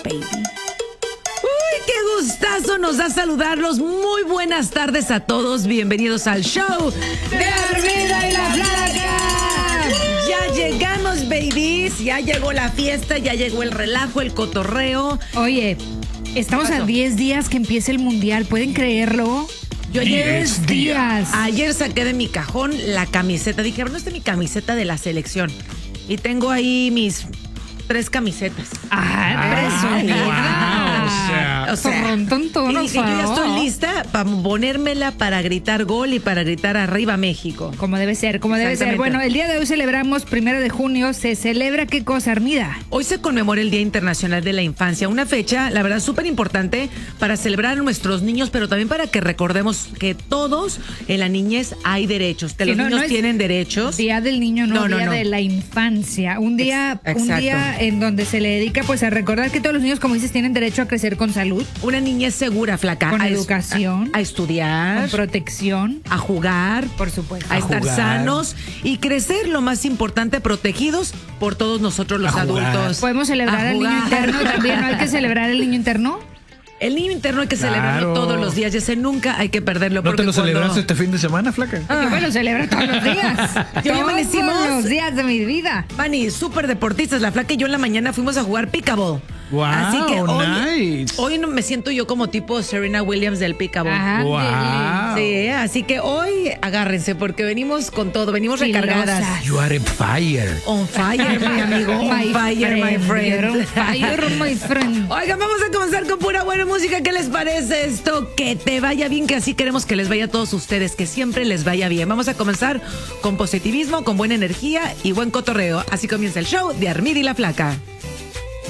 baby. Uy, qué gustazo nos da saludarlos. Muy buenas tardes a todos. Bienvenidos al show de Armida y la Flaca. Ya llegamos, babies. Ya llegó la fiesta, ya llegó el relajo, el cotorreo. Oye, estamos a 10 días que empiece el mundial. ¿Pueden creerlo? Yo ayer, 10 días. Ayer saqué de mi cajón la camiseta. Dije, bueno, esta es mi camiseta de la selección. Y tengo ahí mis 3 camisetas. O sea, y dije, yo ya estoy lista para ponérmela para gritar gol y para gritar arriba México. Como debe ser, como debe ser. Bueno, el día de hoy celebramos 1 de junio. ¿Se celebra qué cosa, Armida? Hoy se conmemora el Día Internacional de la Infancia, una fecha, la verdad, súper importante para celebrar a nuestros niños, pero también para que recordemos que todos en la niñez hay derechos, que los niños tienen derechos. Día del niño, no, Día de la Infancia. Un día en donde se le dedica pues a recordar que todos los niños, como dices, tienen derecho a crecer con salud. Una niñez segura, Flaca. Con educación. A estudiar. Con protección. A jugar. Por supuesto. A estar sanos y crecer, lo más importante, protegidos por todos nosotros los adultos. Podemos celebrar al niño interno también, ¿no hay que celebrar el niño interno? El niño interno hay que celebrarlo todos los días, y ese nunca hay que perderlo. ¿No te lo celebraste este fin de semana, Flaca? Yo me lo celebro todos los días. Todos los días de mi vida. Vani, súper deportistas, la Flaca y yo en la mañana fuimos a jugar pickleball. Wow, así que nice. Hoy me siento yo como tipo Serena Williams del pickleball. Ajá, wow. Sí, así que hoy agárrense porque venimos con todo, venimos recargadas. You are on fire. On fire, mi amigo. On fire, my friend. On fire, my friend. Oigan, vamos a comenzar con pura buena música. ¿Qué les parece esto? Que te vaya bien, que así queremos que les vaya a todos ustedes, que siempre les vaya bien. Vamos a comenzar con positivismo, con buena energía y buen cotorreo. Así comienza el show de Armida y la Flaca.